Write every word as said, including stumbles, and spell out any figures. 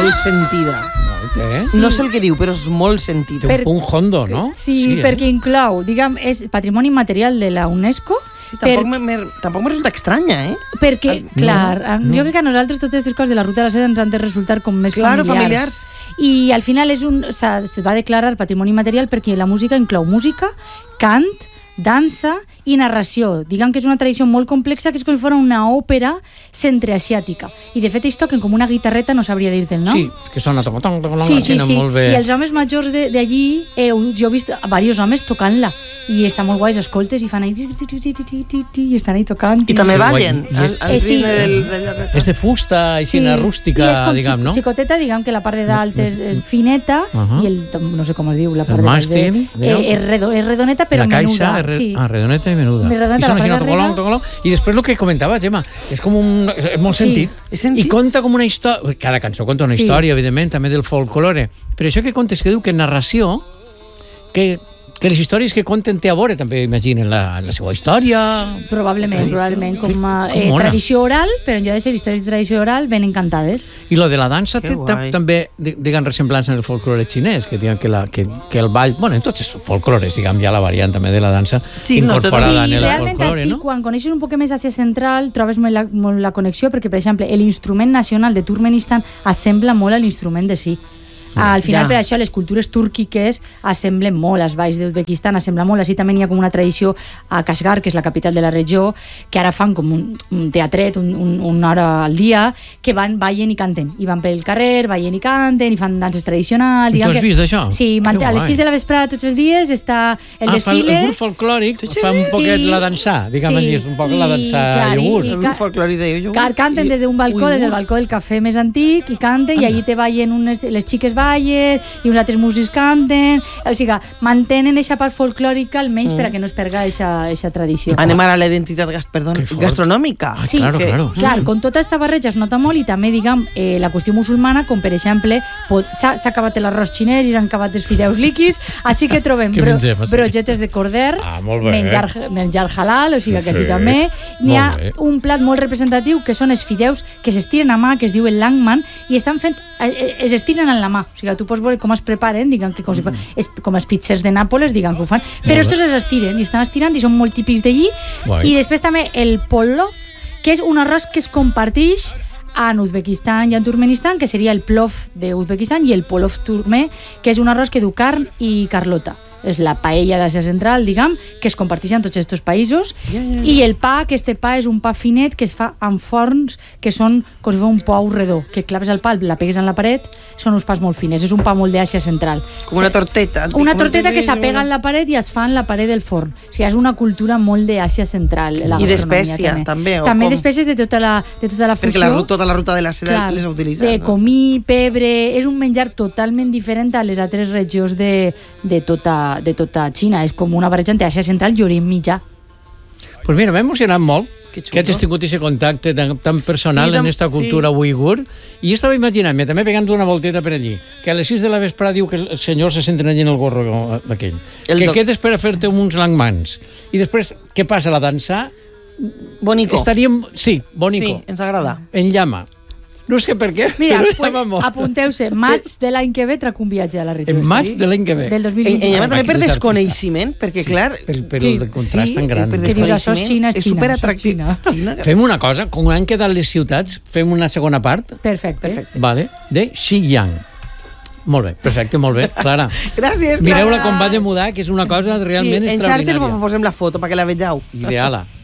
molt sentida. Eh? Sí. No sé el que diu, però és molt sentit. Té un punt hondo, no? Sí, sí eh? perquè inclou, diguem, és patrimoni immaterial de la UNESCO. Sí, tampoc, per... me, tampoc me resulta estranya, eh? Perquè, no, clar, no. jo crec que a nosaltres totes aquestes coses de la ruta de la seda ens han de resultar com més claro, familiars. familiars. I al final és un, se va declarar patrimoni immaterial perquè la música inclou música, cant, dansa i narració. Diguem que és una tradició molt complexa, que és com si fos una òpera centreasiàtica. I de fet ells toquen com una guitarreta, no sabria dir-te el nom. Sí, que sona tocong, tocong, tocong, sí, sí, sí. molt bé. I els homes majors d'allí, eh, jo he vist diversos homes tocant-la. I està molt guai, escoltes i fan ahí i estan ahí tocant. I també ballen. Eh, sí. Del, del... És de fusta, així, sí. rústica, diguem, no? Xicoteta, diguem que la part de dalt és, és fineta uh -huh. i el, no sé com es diu, la part el de màstil, de, eh, és, redo, és redoneta però la caixa, menuda. Re... Sí. Ah, redoneta i menuda. Redoneta, I sona així, tocolong, tocolong, i després el que comentava, Gemma, és com un... és molt sí. sentit. sentit. I conta com una història... Cada cançó conta una sí. història, evidentment, també del folklore. Però això que contes, que diu que narració, que... que les històries que conten té a veure, també imaginen la, la seva història... Probablement, probablement, com a eh, tradició oral, però en lloc de ser històries de tradició oral, ben encantades. I lo de la dansa té també, diguem, ressemblança en el folklore xinès, que diuen que, la, que, que el ball... Bueno, en tots els folklores, diguem, ja la variant també de la dansa sí, incorporada no, en el sí, folklore, sí, no? Quan coneixes un poc més Àsia Central, trobes molt la, molt la connexió, perquè, per exemple, l'instrument nacional de Turkmenistan assembla molt a l'instrument de sí. Al final, ja. per això, les cultures túrquiques assemblen molt, els balls d'Uzbekistan assemblen molt, així també hi ha com una tradició a Kashgar, que és la capital de la regió, que ara fan com un, un teatret, un, un, una hora al dia, que van, ballen i canten, i van pel carrer, ballen i canten, i fan danses tradicionals. I tu has que... vist això? Sí, mant... a les sis de la vesprada tots els dies està el ah, desfile. El grup folclòric sí. fa un poquet sí. la dansar, diguem sí. és un poc la dansar iogurt. El grup folclòric de iogurt. Car canten des d'un balcó, des del balcó del cafè més antic, i canten, i allí te ballen unes, les xiques ballen, i uns altres músics canten, o sigui, mantenen aquesta part folclòrica almenys mm. per a que no es perga aquesta tradició. Anem ara a la identitat perdó, gastronòmica. Ah, sí, claro, que, claro. clar, con tota aquesta barreja es nota molt, i també, diguem, eh, la qüestió musulmana, com per exemple, s'ha acabat l'arròs xinès i s'han acabat els fideus líquids, així que trobem bro, mengem, brogetes de corder, ah, menjar, menjar halal, o sigui que sí, també. N'hi ha un plat molt representatiu que són els fideus que s'estiren a mà, que es diu el langman, i estan fent, es estiren en la mà, o sigui, tu pots veure com es preparen, diguem que com, si fa, és, com els pizzers de Nàpoles, diguem que ho fan, però estos es estiren, i estan estirant, i són molt típics d'allí. I després també el pollo, que és un arròs que es comparteix en Uzbekistan i en Turkmenistan, que seria el plov d'Uzbekistan, i el polov turcmè, que és un arròs que du carn i carlota. És la paella d'Àsia Central, diguem, que es comparteix en tots aquests països, yeah, yeah, yeah. i el pa, aquest pa és un pa finet que es fa en forns que són com si fa un pou redó, que claves el pa, la pegues en la paret, són uns pas molt finets, és un pa molt d'Àsia Central. Com una torteta. Una torteta que s'apega en la paret i es fa en la paret del forn. O sigui, és una cultura molt d'Àsia Central. I d'espècia, també. També, també d'espècies de tota la, de tota la fusió. Perquè la, tota la ruta de la seda clar, les utilitza. De no? comí, pebre, és un menjar totalment diferent a les altres regions de, de tota de tota Xina, és com una barreja entre Àsia Central i Orient Mitjà. Pues mira, m'ha emocionat molt que, que hagis tingut aquest contacte tan, tan personal sí, en aquesta cultura sí. uigur, i estava imaginant-me, també pegant una volteta per allí, que a les sis de la vesprada diu que els senyors se senten allí en el gorro d'aquell, que doc... quedes per a fer-te uns langmans, i després, què passa, la dansa? Bonico. Estaríem... Sí, bonico. Sí, ens agrada. En llama. No sé per què, mira, però pues, apunteu-se, maig de l'any que ve trac un viatge a la regió. En maig de l'any que ve. Del dos mil vint. En, en també per desconeixement, perquè sí, clar... Per, per sí, el contrast sí, tan gran. Que dius, això és Xina, és Xina. És superatractiu. Xina. Fem una cosa, com han quedat les ciutats, fem una segona part. Perfecte. Perfecte. Vale, de Xinjiang. Molt bé, perfecte, molt bé, Clara. Gràcies, Clara. Mireu-la com va de mudar, que és una cosa realment sí, extraordinària. En xarxes vos posem la foto perquè la vegeu. Ideala.